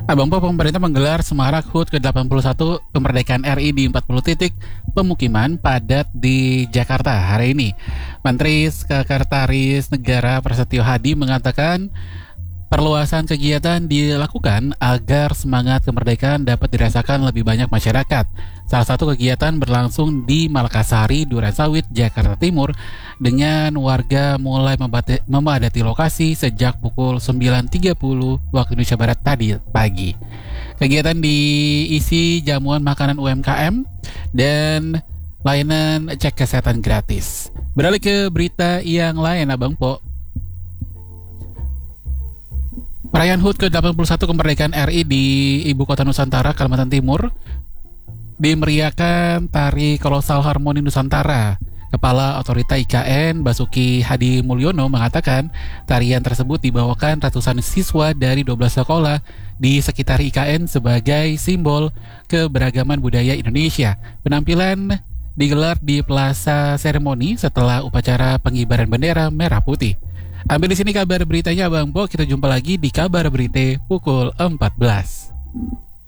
Abang Po, pemerintah menggelar Semarak HUT ke-81 kemerdekaan RI di 40 titik pemukiman padat di Jakarta hari ini. Menteri Sekretaris Negara Prasetyo Hadi mengatakan perluasan kegiatan dilakukan agar semangat kemerdekaan dapat dirasakan lebih banyak masyarakat. Salah satu kegiatan berlangsung di Malakasari, Durensawit, Jakarta Timur, dengan warga mulai memadati lokasi sejak pukul 9.30 waktu Indonesia Barat tadi pagi. Kegiatan diisi jamuan makanan UMKM dan layanan cek kesehatan gratis. Beralih ke berita yang lain, Abang Po. Perayaan HUT ke-81 kemerdekaan RI di Ibu Kota Nusantara, Kalimantan Timur dimeriahkan tari kolosal harmoni Nusantara. Kepala Otorita IKN Basuki Hadi Mulyono mengatakan tarian tersebut dibawakan ratusan siswa dari 12 sekolah di sekitar IKN sebagai simbol keberagaman budaya Indonesia. Penampilan digelar di Plaza Seremoni setelah upacara pengibaran bendera merah putih. Ambil di sini kabar beritanya, Bang Po. Kita jumpa lagi di kabar berita pukul 14.